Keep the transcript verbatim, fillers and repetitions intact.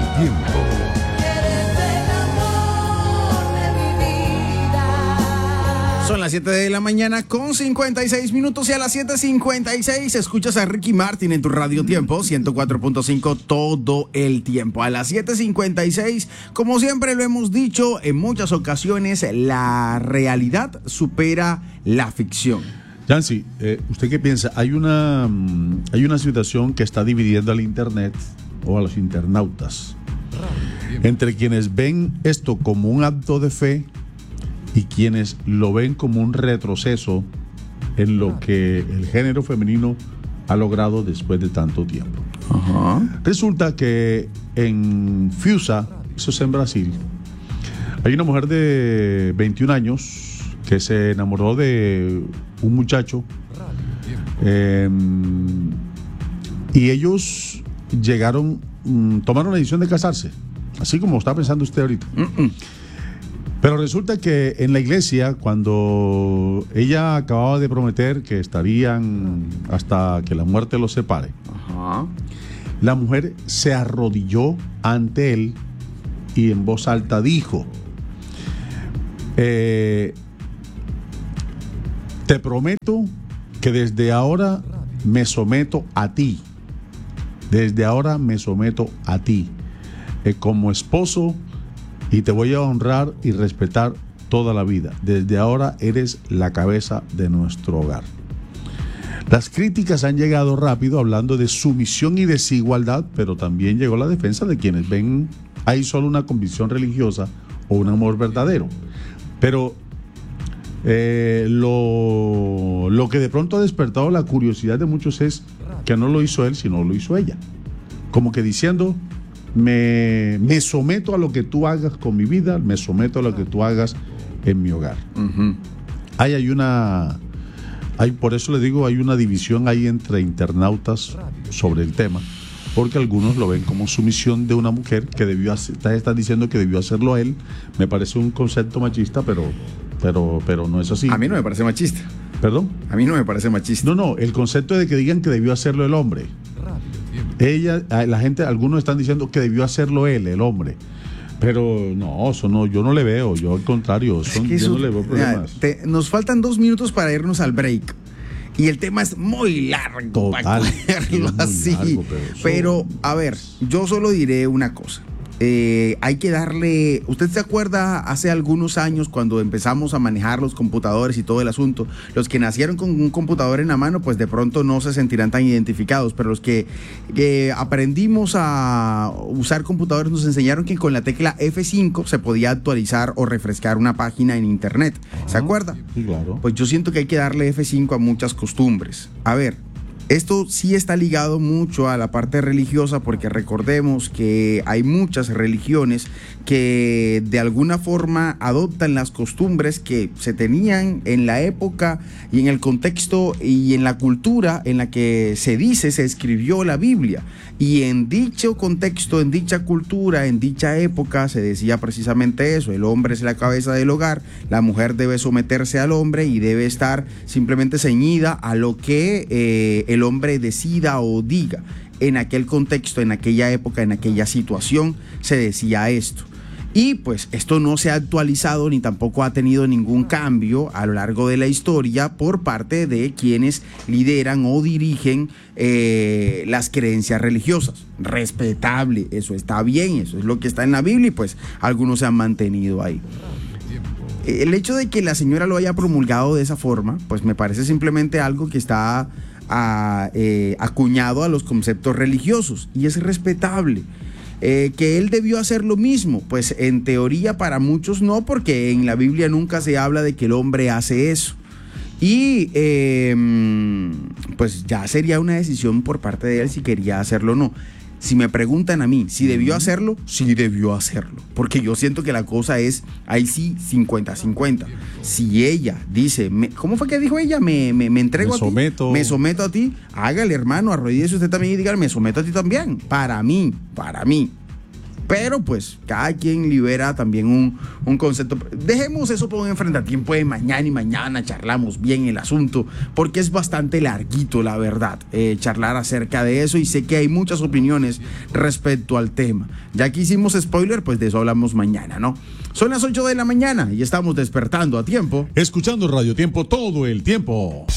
tiempo. Son las siete de la mañana con cincuenta y seis minutos y a las siete cincuenta y seis escuchas a Ricky Martin en tu Radio Tiempo ciento cuatro punto cinco todo el tiempo. A las siete cincuenta y seis, como siempre lo hemos dicho en muchas ocasiones, la realidad supera la ficción. Yancy, eh, ¿usted qué piensa? Hay una, hay una situación que está dividiendo al Internet o a los internautas entre quienes ven esto como un acto de fe y quienes lo ven como un retroceso en lo que el género femenino ha logrado después de tanto tiempo. Ajá. Resulta que en Fiusa, eso es en Brasil, hay una mujer de veintiún años que se enamoró de un muchacho eh, y ellos llegaron, mm, tomaron la decisión de casarse, así como está pensando usted ahorita. Mm-mm. Pero resulta que en la iglesia, cuando ella acababa de prometer que estarían hasta que la muerte los separe, Ajá. la mujer se arrodilló ante él y en voz alta dijo: eh, te prometo que desde ahora me someto a ti. Desde ahora me someto a ti eh, como esposo, y te voy a honrar y respetar toda la vida. Desde ahora eres la cabeza de nuestro hogar. Las críticas han llegado rápido hablando de sumisión y desigualdad, pero también llegó la defensa de quienes ven ahí solo una convicción religiosa o un amor verdadero. Pero eh, lo, lo que de pronto ha despertado la curiosidad de muchos es que no lo hizo él, sino lo hizo ella. Como que diciendo: Me, me someto a lo que tú hagas con mi vida, me someto a lo que tú hagas en mi hogar. Uh-huh. Ahí hay una, hay, por eso le digo, hay una división ahí entre internautas sobre el tema, porque algunos lo ven como sumisión de una mujer que debió hacer, están diciendo que debió hacerlo él. Me parece un concepto machista, pero, pero, pero no es así. A mí no me parece machista. ¿Perdón? A mí no me parece machista. No, no, el concepto de que digan que debió hacerlo el hombre. Ella, la gente, algunos están diciendo que debió hacerlo él, el hombre. Pero no, eso no, yo no le veo, yo al contrario, son, Es que yo eso, no le veo problemas. Te, nos faltan dos minutos para irnos al break. Y el tema es muy largo. Total, para es muy así. largo, pero eso- Pero, a ver, yo solo diré una cosa. Eh, hay que darle... ¿Usted se acuerda hace algunos años cuando empezamos a manejar los computadores y todo el asunto? Los que nacieron con un computador en la mano, pues de pronto no se sentirán tan identificados, pero los que eh, aprendimos a usar computadores nos enseñaron que con la tecla F cinco se podía actualizar o refrescar una página en internet. ¿Se acuerda? Sí, claro. Pues yo siento que hay que darle F cinco a muchas costumbres. A ver, esto sí está ligado mucho a la parte religiosa, porque recordemos que hay muchas religiones que de alguna forma adoptan las costumbres que se tenían en la época y en el contexto y en la cultura en la que se dice, se escribió la Biblia. Y en dicho contexto, en dicha cultura, en dicha época, se decía precisamente eso: el hombre es la cabeza del hogar, la mujer debe someterse al hombre y debe estar simplemente ceñida a lo que eh, el hombre decida o diga. En aquel contexto, en aquella época, en aquella situación, se decía esto. Y pues esto no se ha actualizado ni tampoco ha tenido ningún cambio a lo largo de la historia por parte de quienes lideran o dirigen eh, las creencias religiosas. Respetable, eso está bien, eso es lo que está en la Biblia y pues algunos se han mantenido ahí. El hecho de que la señora lo haya promulgado de esa forma, pues me parece simplemente algo que está a, eh, acuñado a los conceptos religiosos y es respetable. Eh, que él debió hacer lo mismo, pues en teoría para muchos no, porque en la Biblia nunca se habla de que el hombre hace eso. Y eh, pues ya sería una decisión por parte de él si quería hacerlo o no. Si me preguntan a mí si debió hacerlo, sí debió hacerlo, porque yo siento que la cosa es, ahí sí, cincuenta cincuenta. Si ella dice, me, ¿cómo fue que dijo ella? Me, me, me entrego Me a someto. ti, me someto a ti, hágale, hermano, arrodíllese usted también y dígale, me someto a ti también, para mí, para mí. Pero pues cada quien libera también un, un concepto. Dejemos eso por un enfrentatiempo de mañana y mañana charlamos bien el asunto, porque es bastante larguito, la verdad, eh, charlar acerca de eso, y sé que hay muchas opiniones respecto al tema. Ya que hicimos spoiler, pues de eso hablamos mañana, ¿no? Son las ocho de la mañana y estamos despertando a tiempo. Escuchando Radio Tiempo todo el tiempo.